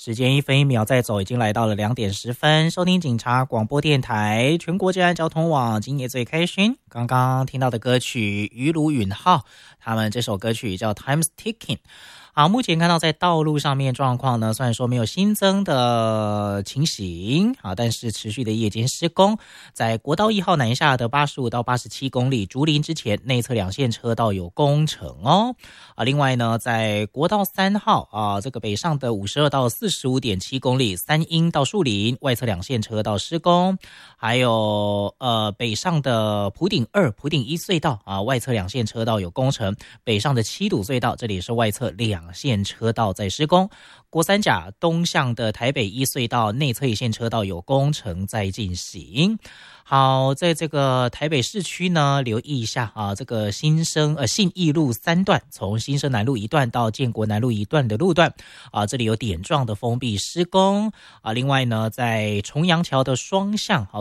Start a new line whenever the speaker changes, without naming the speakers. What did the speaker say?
时间1分1秒在走，已经来到了2点10分。收听警察广播电台全国治安交通网，今夜最开心。刚刚听到的歌曲于鲁允浩，他们这首歌曲叫 Time's Ticking。好，目前看到在道路上面状况呢，虽然说没有新增的情形啊，但是持续的夜间施工，在国道1号南下的85到87公里，竹林之前内侧2线车道有工程哦。另外呢，在国道3号啊，这个北上的52到45.7公里，三鹰到树林外侧2线车道施工，还有北上的埔顶1隧道啊，外侧2线车道有工程，北上的七堵隧道这里也是外侧2线车道在施工，国三甲东向的台北1隧道内侧1线车道有工程在进行。好，在这个台北市区呢，留意一下啊，这个信义路3段，从新生南路1段到建国南路1段的路段啊，这里有点状的封闭施工啊。另外呢，在重阳桥的双向